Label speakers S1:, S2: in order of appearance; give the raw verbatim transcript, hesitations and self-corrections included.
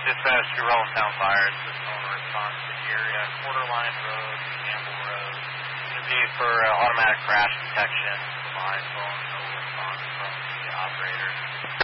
S1: Dispatch to Rollintown Fire. This is phone response to the area. Quarterline Road, Campbell Road. Should be for uh, automatic crash detection. Provide phone, no response from the operator.